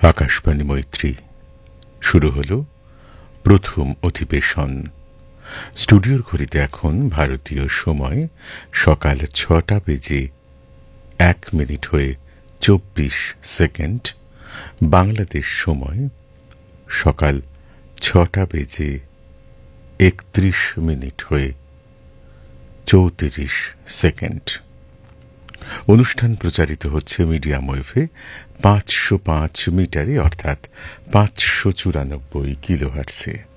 আকাশবাণী মৈত্রী শুরু হল প্রথম অধিবেশন। স্টুডিওর ঘড়িতে এখন ভারতীয় সময় সকাল ৬টা বেজে ১ মিনিট হয়ে ২৪ সেকেন্ড, বাংলাদেশ সময় সকাল ৬টা বেজে ৩১ মিনিট হয়ে ৩৪ সেকেন্ড। অনুষ্ঠান প্রচারিত হচ্ছে মিডিয়াম ওয়েভে ৫০৫ মিটারে, অর্থাৎ ৫৯৪ কিলোহার্টজে।